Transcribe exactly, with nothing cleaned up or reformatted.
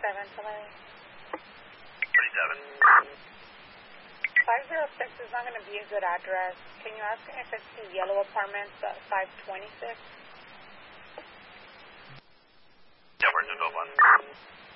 thirty-seven, Tulare. thirty-seven. five oh six is not going to be a good address. Can you ask him if it's the yellow apartments, uh, five twenty-six?